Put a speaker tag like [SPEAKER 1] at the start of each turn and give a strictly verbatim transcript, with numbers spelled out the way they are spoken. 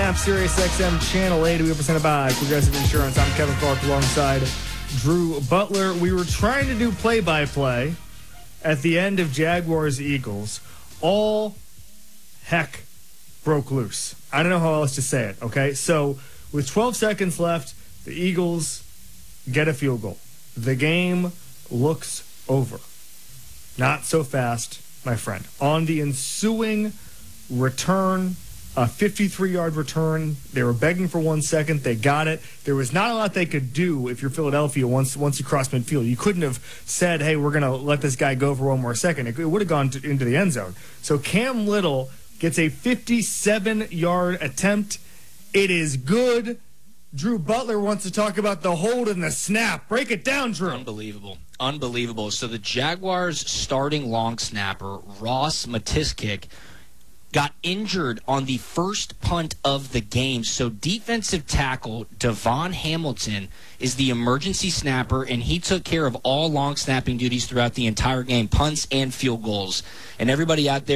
[SPEAKER 1] Snap, Sirius X M Channel eighty. We are presented by Progressive Insurance. I'm Kevin Clark alongside Drew Butler. We were trying to do play-by-play at the end of Jaguars-Eagles. All heck broke loose. I don't know how else to say it, okay? So with twelve seconds left, the Eagles get a field goal. The game looks over. Not so fast, my friend. On the ensuing return, a fifty-three-yard return, they were begging for one second. They got it. There was not a lot they could do if you're Philadelphia once once you crossed midfield. You couldn't have said, hey, we're going to let this guy go for one more second. It, it would have gone to, into the end zone. So Cam Little gets a fifty-seven-yard attempt. It is good. Drew Butler wants to talk about the hold and the snap. Break it down, Drew.
[SPEAKER 2] Unbelievable. Unbelievable. So the Jaguars' starting long snapper, Ross Matiskik, got injured on the first punt of the game. So defensive tackle Devon Hamilton is the emergency snapper, and he took care of all long snapping duties throughout the entire game, punts and field goals. And everybody out there